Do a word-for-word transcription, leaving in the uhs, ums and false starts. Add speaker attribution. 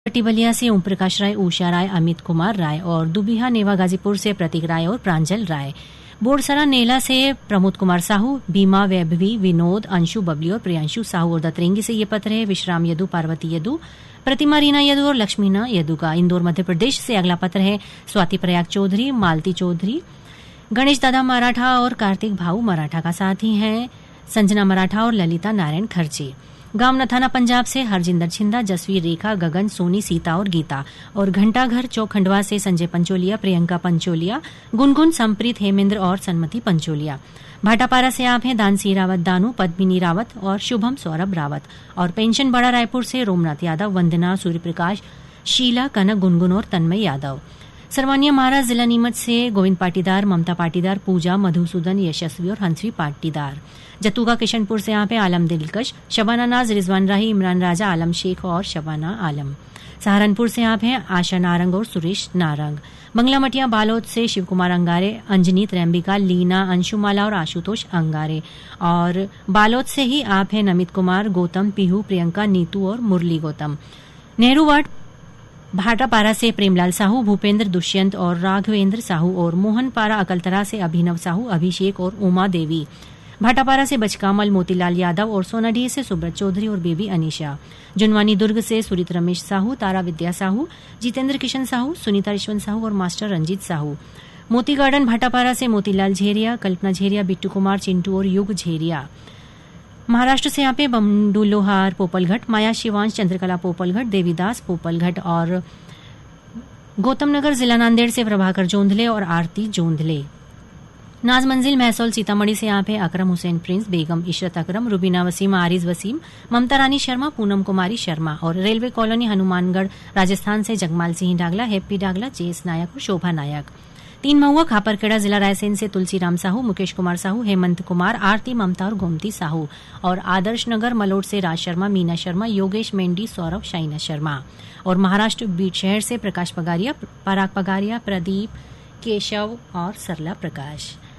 Speaker 1: बलिया से ओम प्रकाश राय, उषा राय, अमित कुमार राय और दुबिहा नेवा गाजीपुर से प्रतीक राय और प्रांजल राय। बोरसरा नेला से प्रमोद कुमार साहू, भीमा वैभवी, विनोद, अंशु बबली और प्रियांशु साहू और दतरेंगी से ये पत्र है विश्राम यदु, पार्वती यदु, प्रतिमा रीना यदु और लक्ष्मीना यदु का। इंदौर मध्य प्रदेश से अगला पत्र है स्वाति प्रयाग चौधरी, मालती चौधरी, गणेश दादा मराठा और कार्तिक भाऊ मराठा का। साथ ही हैं संजना मराठा और ललिता नारायण खर्चे। गांव नथाना पंजाब से हरजिंदर छिंदा, जसवीर रेखा, गगन, सोनी, सीता और गीता और घंटाघर चौक खंडवा से संजय पंचोलिया, प्रियंका पंचोलिया, गुनगुन, संप्रीत, हेमेंद्र और सन्मति पंचोलिया। भाटापारा से आप हैं दानसी रावत दानू, पद्मिनी रावत और शुभम सौरभ रावत। और पेंशन बड़ा रायपुर से रोमनाथ यादव, वंदना, सूर्यप्रकाश, शीला, कनक, गुनगुन और तन्मय यादव। सरवानिया महाराज जिला नीमच से गोविंद पाटीदार, ममता पाटीदार, पूजा, मधुसूदन, यशस्वी और हंसवी पाटीदार। जतुगा किशनपुर से यहाँ पे आलम दिलकश, शबाना नाज, रिजवान राही, इमरान राजा, आलम शेख और शबाना आलम। सहारनपुर से यहाँ पे आशा नारंग और सुरेश नारंग। बंगला मटिया बालोद से शिव कुमार अंगारे, अंजनी, त्रैम्बिका, लीना, अंशुमाला और आशुतोष अंगारे। और बालोद से ही आप है नमित कुमार, गौतम, पीहू, प्रियंका, नीतू और मुरली गौतम। नेहरू वार्ड भाटापारा से प्रेमलाल साहू, भूपेंद्र, दुष्यंत और राघवेंद्र साहू। और मोहनपारा अकलतरा से अभिनव साहू, अभिषेक और उमा देवी। भाटापारा से बचकामल, मोतीलाल यादव और सोनाडीह से सुब्रत चौधरी और बेबी अनीशा। जुनवानी दुर्ग से सुरित रमेश साहू, तारा विद्या साहू, जितेंद्र किशन साहू, सुनीता रिश्वंत साहू और मास्टर रंजीत साहू। मोती गार्डन भाटापारा से मोतीलाल झेरिया, कल्पना झेरिया, बिट्टू कुमार, चिंटू और युग झेरिया। महाराष्ट्र से यहाँ पे बमडू लोहार पोपलघट, माया शिवांश, चंद्रकला पोपलघट, देवीदास पोपलघट। और गौतम नगर जिला नांदेड़ से प्रभाकर जोंधले और आरती जोंधले। नाज मंजिल महसौल सीतामढ़ी से यहाँ पे अकरम हुसैन प्रिंस, बेगम इशरत अकरम, रुबीना वसीम, आरिज वसीम, ममता रानी शर्मा, पूनम कुमारी शर्मा। और रेलवे कॉलोनी हनुमानगढ़ राजस्थान से जगमाल सिंह डागला, हैप्पी डागला, जेस नायक और शोभा नायक। तीन महुआ खापरखेड़ा जिला रायसेन से तुलसीराम साहू, मुकेश कुमार साहू, हेमंत कुमार, आरती, ममता और गोमती साहू। और आदर्श नगर मलोट से राज शर्मा, मीना शर्मा, योगेश मेंढी, सौरभ, शाइना शर्मा। और महाराष्ट्र बीट शहर से प्रकाश पगारिया, पराग पगारिया, प्रदीप, केशव और सरला प्रकाश।